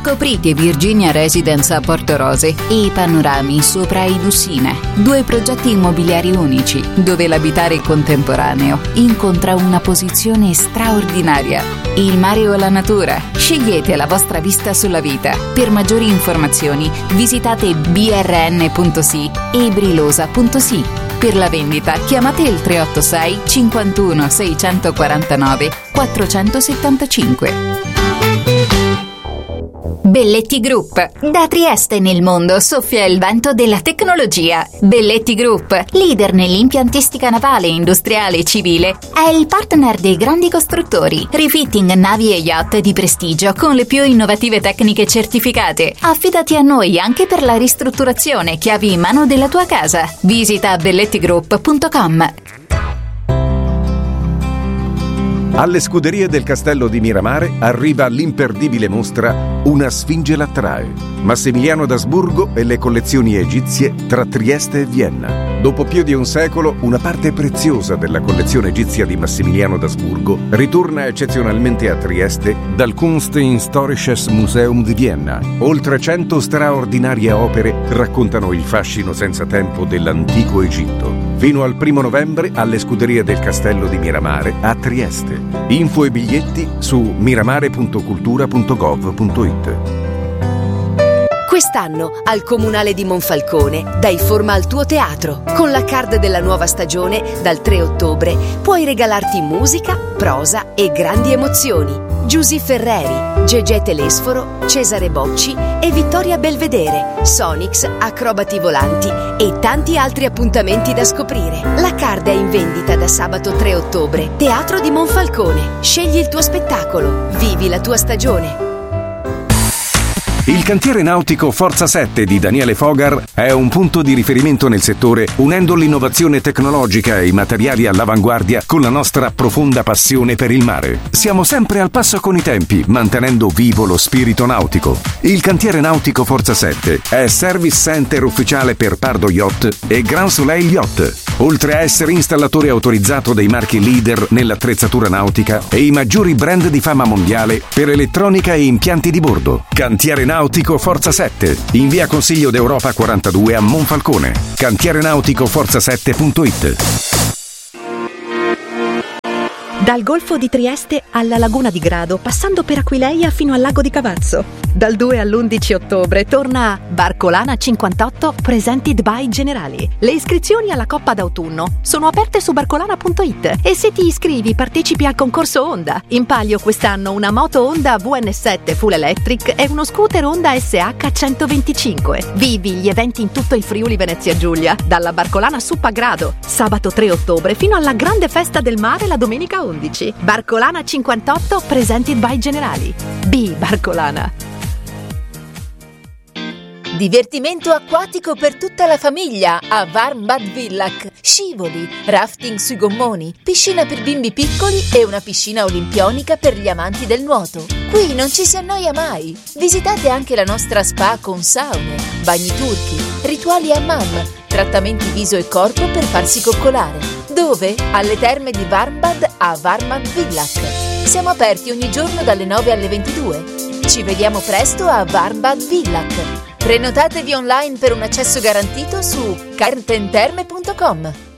Scoprite Virginia Residence a Porto Rose e i panorami sopra Idussina. 2 progetti immobiliari unici, dove l'abitare contemporaneo incontra una posizione straordinaria. Il mare o la natura? Scegliete la vostra vista sulla vita. Per maggiori informazioni visitate brn.si e brilosa.si. Per la vendita chiamate il 386 51 649 475. Belletti Group. Da Trieste nel mondo soffia il vento della tecnologia. Belletti Group, leader nell'impiantistica navale, industriale e civile, è il partner dei grandi costruttori. Refitting navi e yacht di prestigio con le più innovative tecniche certificate. Affidati a noi anche per la ristrutturazione, chiavi in mano della tua casa. Visita bellettigroup.com. Alle scuderie del Castello di Miramare arriva l'imperdibile mostra Una Sfinge l'attrae. Massimiliano d'Asburgo e le collezioni egizie tra Trieste e Vienna. Dopo più di un secolo, una parte preziosa della collezione egizia di Massimiliano d'Asburgo ritorna eccezionalmente a Trieste dal Kunsthistorisches Museum di Vienna. Oltre 100 straordinarie opere raccontano il fascino senza tempo dell'antico Egitto. Fino al 1 novembre alle scuderie del Castello di Miramare a Trieste. Info e biglietti su miramare.cultura.gov.it. Quest'anno al Comunale di Monfalcone dai forma al tuo teatro. Con la card della nuova stagione dal 3 ottobre puoi regalarti musica, prosa e grandi emozioni. Giusy Ferreri, Gegè Telesforo, Cesare Bocci e Vittoria Belvedere, Sonix, Acrobati Volanti e tanti altri appuntamenti da scoprire. La card è in vendita da sabato 3 ottobre. Teatro di Monfalcone. Scegli il tuo spettacolo. Vivi la tua stagione. Il cantiere nautico Forza 7 di Daniele Fogar è un punto di riferimento nel settore, unendo l'innovazione tecnologica e i materiali all'avanguardia con la nostra profonda passione per il mare. Siamo sempre al passo con i tempi, mantenendo vivo lo spirito nautico. Il cantiere nautico Forza 7 è service center ufficiale per Pardo Yacht e Grand Soleil Yacht, oltre a essere installatore autorizzato dei marchi leader nell'attrezzatura nautica e i maggiori brand di fama mondiale per elettronica e impianti di bordo. Cantiere Nautico Forza 7, in via Consiglio d'Europa 42 a Monfalcone. cantierenauticoforza7.it. Dal Golfo di Trieste alla Laguna di Grado, passando per Aquileia fino al Lago di Cavazzo. Dal 2 all'11 ottobre torna Barcolana 58 Presented by Generali. Le iscrizioni alla Coppa d'autunno sono aperte su barcolana.it e se ti iscrivi partecipi al concorso Honda. In palio quest'anno una moto Honda VN7 Full Electric e uno scooter Honda SH 125. Vivi gli eventi in tutto il Friuli Venezia Giulia, dalla Barcolana Sup a Grado, sabato 3 ottobre fino alla grande festa del mare la domenica 11. Barcolana 58 Presented by Generali. B Barcolana. Divertimento acquatico per tutta la famiglia a Warmbad Villach. Scivoli, rafting sui gommoni, piscina per bimbi piccoli e una piscina olimpionica per gli amanti del nuoto. Qui non ci si annoia mai. Visitate anche la nostra spa con saune, bagni turchi, rituali hammam, trattamenti viso e corpo per farsi coccolare. Dove? Alle terme di Warmbad a Warmbad Villach. Siamo aperti ogni giorno dalle 9 alle 22. Ci vediamo presto a Warmbad Villach. Prenotatevi online per un accesso garantito su cartenterme.com.